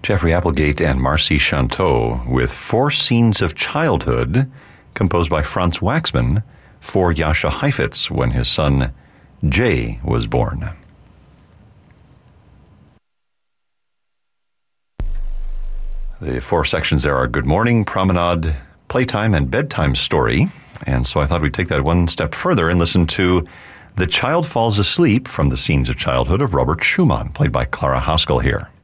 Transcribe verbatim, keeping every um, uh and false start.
Jeffrey Applegate and Marcy Chanteau with Four Scenes of Childhood, composed by Franz Waxman for Jascha Heifetz when his son Jay was born. The four sections there are Good Morning, Promenade, Playtime, and Bedtime Story. And so I thought we'd take that one step further and listen to The Child Falls Asleep from the Scenes of Childhood of Robert Schumann, played by Clara Haskell here.